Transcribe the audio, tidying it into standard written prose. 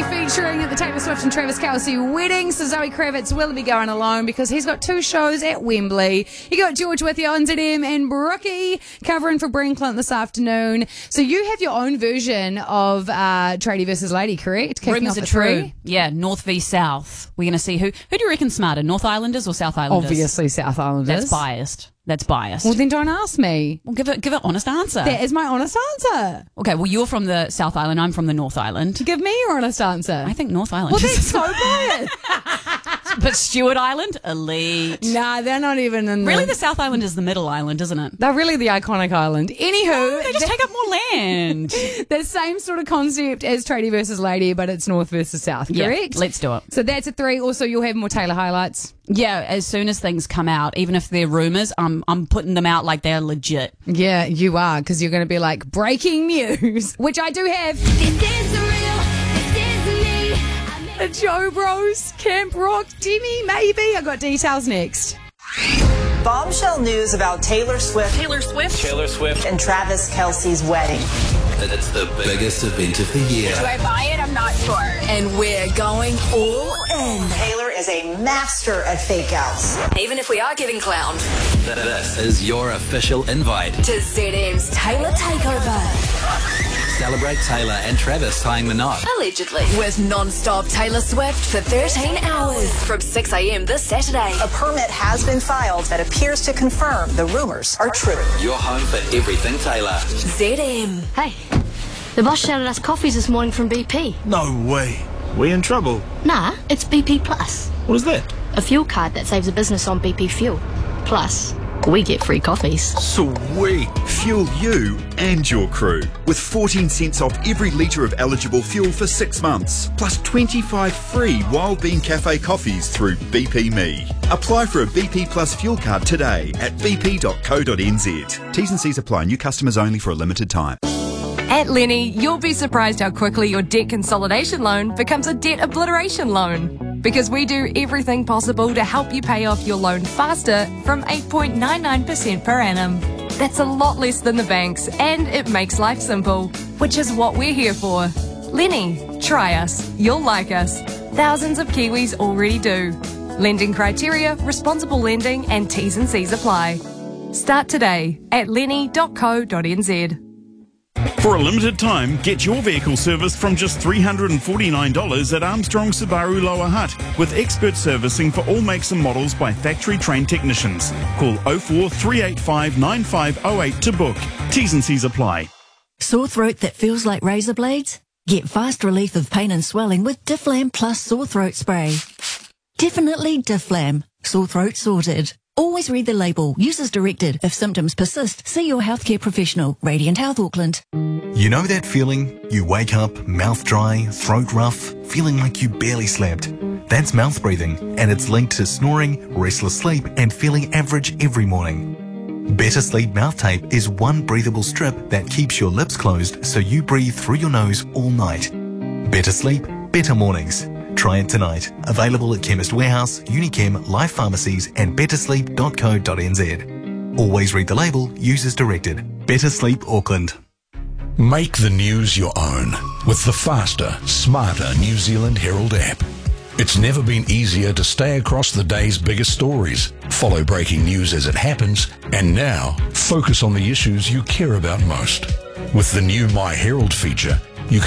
featuring the Taylor Swift and Travis Kelce wedding. So Zoe Kravitz will be going alone because he's got 2 shows at Wembley. You got George with you on ZM and Brookie covering for Bryn Clint this afternoon. So you have your own version of Tradie versus Lady, correct? Kicking Rumours off are at true. 3. Yeah, North v South. We're going to see who do you reckon smarter, North Islanders or South Islanders? Obviously South Islanders. That's biased. Well, then don't ask me. Well, give an honest answer. That is my honest answer. Okay, well, you're from the South Island. I'm from the North Island. Give me your honest answer. I think North Island. Well, that's so biased. But Stewart Island, elite. Nah, they're not even in Really, the South Island is the middle island, isn't it? They're really the iconic island. Anywho, They just take up more land. the same sort of concept as Tradie versus Lady, but it's North versus South, correct? Yeah, let's do it. So that's at 3. Also, you'll have more Taylor highlights. Yeah, as soon as things come out, even if they're rumours, I'm putting them out like they're legit. Yeah, you are, because you're going to be like, breaking news, which I do have. This is real, this is me. The Joe Bros, Camp Rock, Demi, maybe. I got details next. Bombshell news about Taylor Swift and Travis Kelce's wedding. It's the biggest event of the year. Do I buy it? I'm not sure. And we're going all in. Taylor is a master at fake outs. Even if we are getting clowned. This is your official invite. To ZM's Taylor Takeover. Celebrate Taylor and Travis tying the knot. Allegedly. With non-stop Taylor Swift for 13 hours. From 6 a.m. this Saturday. A permit has been filed that appears to confirm the rumors are true. Your home for everything Taylor. ZM. Hey, the boss shouted us coffees this morning from BP. No way. We in trouble? Nah, it's BP Plus. What is that? A fuel card that saves a business on BP fuel. Plus, we get free coffees. Sweet. Fuel you and your crew with 14 cents off every litre of eligible fuel for 6 months. Plus 25 free Wild Bean Cafe coffees through BP Me. Apply for a BP Plus fuel card today at bp.co.nz. T's and C's apply. New customers only for a limited time. At Lenny, you'll be surprised how quickly your debt consolidation loan becomes a debt obliteration loan. Because we do everything possible to help you pay off your loan faster from 8.99% per annum. That's a lot less than the banks, and it makes life simple, which is what we're here for. Lenny, try us. You'll like us. Thousands of Kiwis already do. Lending criteria, responsible lending, and T's and C's apply. Start today at lenny.co.nz. For a limited time, get your vehicle serviced from just $349 at Armstrong Subaru Lower Hutt with expert servicing for all makes and models by factory-trained technicians. Call 04385 9508 to book. T's and C's apply. Sore throat that feels like razor blades? Get fast relief of pain and swelling with Difflam Plus Sore Throat Spray. Definitely Difflam. Sore throat sorted. Always read the label. Use as directed. If symptoms persist, see your healthcare professional. Radiant Health Auckland. You know that feeling? You wake up, mouth dry, throat rough, feeling like you barely slept. That's mouth breathing, and it's linked to snoring, restless sleep, and feeling average every morning. Better Sleep Mouth Tape is one breathable strip that keeps your lips closed so you breathe through your nose all night. Better sleep, better mornings. Try it tonight. Available at Chemist Warehouse, Unichem, Life Pharmacies and bettersleep.co.nz. Always read the label, use as directed. Better Sleep Auckland. Make the news your own with the faster, smarter New Zealand Herald app. It's never been easier to stay across the day's biggest stories, follow breaking news as it happens, and now focus on the issues you care about most. With the new My Herald feature,